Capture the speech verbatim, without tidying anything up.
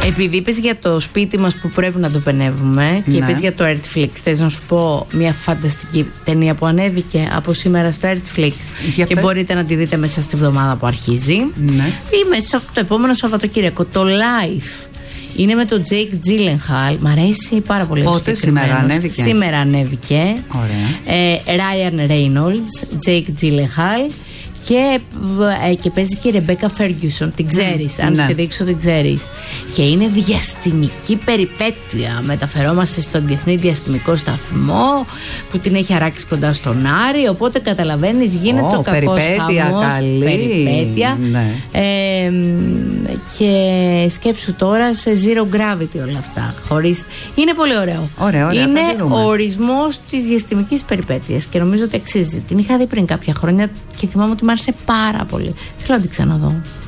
Επειδή είπες για το σπίτι μας που πρέπει να το πενεύουμε και Ναι. είπες για το Netflix, θες να σου πω μια φανταστική ταινία που ανέβηκε από σήμερα στο Netflix Για και πες. μπορείτε να τη δείτε μέσα στη βδομάδα που αρχίζει. Ναι. Ή μέσα σε αυτό το επόμενο Σαββατοκύριακο. Το Life. Είναι με τον Jake Gyllenhaal. Μ' αρέσει πάρα πολύ. Πότε, ο συγκεκριμένος. σήμερα ανέβηκε? Σήμερα ανέβηκε. Ωραία. Ε, Ryan Reynolds, Jake Gyllenhaal. Και, ε, και παίζει και η Ρεμπέκα Φέργκιουσον. Την ξέρεις, αν ναι. στη δείξω την ξέρεις. Και είναι διαστημική περιπέτεια. Μεταφερόμαστε στον Διεθνή Διαστημικό Σταθμό που την έχει αράξει κοντά στον Άρη. Οπότε καταλαβαίνεις, γίνεται Oh, ο κακός περιπέτεια, χαμός. καλή. Περιπέτεια. Ναι. Ε, και σκέψου τώρα σε zero gravity όλα αυτά. Χωρίς... Είναι πολύ ωραίο. Ωραία, ωραία, είναι θα τη δούμε. ο ορισμός της διαστημικής περιπέτειας και νομίζω ότι αξίζει. Την είχα δει πριν κάποια χρόνια και θυμάμαι ότι μου άρεσε πάρα πολύ. Θέλω να την ξαναδώ.